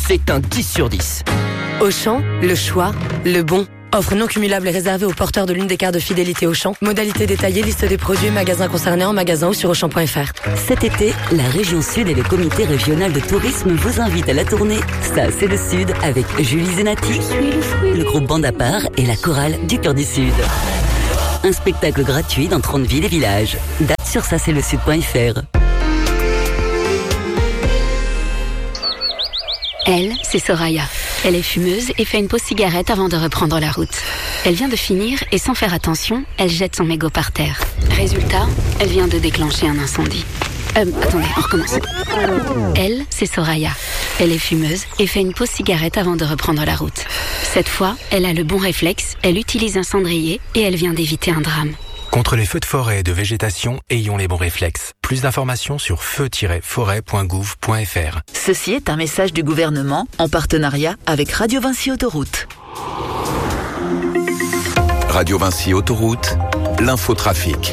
c'est un 10 sur 10. Auchan, le choix, le bon. Offre non cumulable et réservée aux porteurs de l'une des cartes de fidélité Auchan. Modalité détaillée, liste des produits et magasins concernés en magasin ou sur Auchan.fr. Cet été, la région Sud et le comité régional de tourisme vous invitent à la tournée Ça c'est le Sud avec Julie Zenati, le groupe Bande à part et la chorale du Cœur du Sud. Un spectacle gratuit dans 30 villes et villages. Date sur ça-c'est-le-sud.fr. Elle, c'est Soraya. Elle est fumeuse et fait une pause cigarette avant de reprendre la route. Elle vient de finir et sans faire attention, elle jette son mégot par terre. Résultat, elle vient de déclencher un incendie. Attendez, on recommence. Elle, c'est Soraya. Elle est fumeuse et fait une pause cigarette avant de reprendre la route. Cette fois, elle a le bon réflexe, elle utilise un cendrier et elle vient d'éviter un drame. Contre les feux de forêt et de végétation, ayons les bons réflexes. Plus d'informations sur feu-forêt.gouv.fr. Ceci est un message du gouvernement en partenariat avec Radio Vinci Autoroute. Radio Vinci Autoroute, l'infotrafic.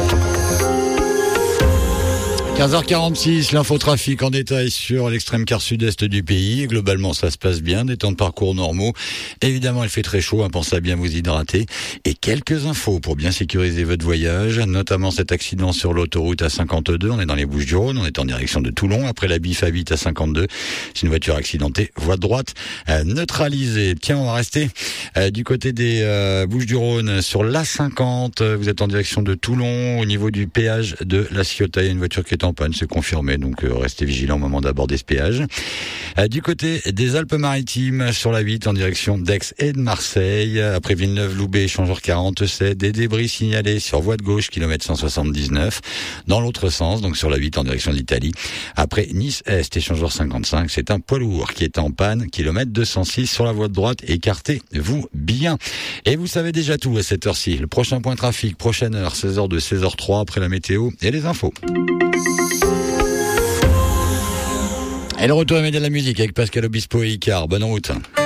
15h46, l'infotrafic en détail sur l'extrême quart sud-est du pays. Globalement, ça se passe bien, des temps de parcours normaux. Évidemment, il fait très chaud, pensez à bien vous hydrater. Et quelques infos pour bien sécuriser votre voyage, notamment cet accident sur l'autoroute A52. On est dans les Bouches-du-Rhône, on est en direction de Toulon, après la Bif à Vite à 52. C'est une voiture accidentée, voie de droite neutralisée. Tiens, on va rester du côté des Bouches-du-Rhône sur l'A50. Vous êtes en direction de Toulon, au niveau du péage de la Ciotat. Il y a une voiture qui est en panne, c'est confirmé, donc restez vigilants au moment d'aborder ce péage. Du côté des Alpes-Maritimes, sur la 8 en direction d'Aix et de Marseille, après Villeneuve-Loubet, échangeur 47, des débris signalés sur voie de gauche, kilomètre 179, dans l'autre sens, donc sur la 8 en direction d'Italie. Après Nice-Est, échangeur 55, c'est un poids lourd qui est en panne, kilomètre 206 sur la voie de droite, écartez-vous bien. Et vous savez déjà tout à cette heure-ci. Le prochain point trafic, prochaine heure, 16h2, 16h03, après la météo et les infos. Et le retour à de la musique avec Pascal Obispo et Icar. Bonne route.